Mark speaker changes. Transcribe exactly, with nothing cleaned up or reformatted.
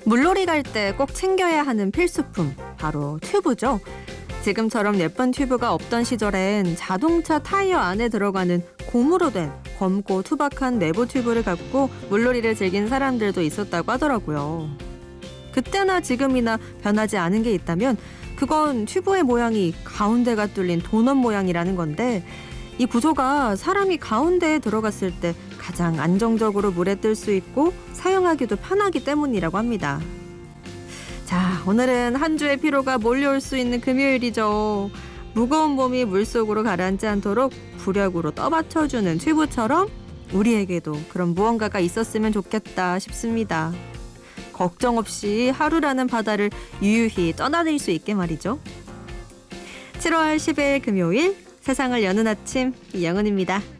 Speaker 1: 물놀이 갈 때 꼭 챙겨야 하는 필수품, 바로 튜브죠. 지금처럼 예쁜 튜브가 없던 시절엔 자동차 타이어 안에 들어가는 고무로 된 검고 투박한 내부 튜브를 갖고 물놀이를 즐긴 사람들도 있었다고 하더라고요. 그때나 지금이나 변하지 않은 게 있다면 그건 튜브의 모양이 가운데가 뚫린 도넛 모양이라는 건데, 이 구조가 사람이 가운데에 들어갔을 때 가장 안정적으로 물에 뜰 수 있고 사용하기도 편하기 때문이라고 합니다. 자, 오늘은 한 주의 피로가 몰려올 수 있는 금요일이죠. 무거운 몸이 물속으로 가라앉지 않도록 부력으로 떠받쳐주는 튜브처럼 우리에게도 그런 무언가가 있었으면 좋겠다 싶습니다. 걱정 없이 하루라는 바다를 유유히 떠나들 수 있게 말이죠. 칠월 십일 금요일, 세상을 여는 아침, 이영은입니다.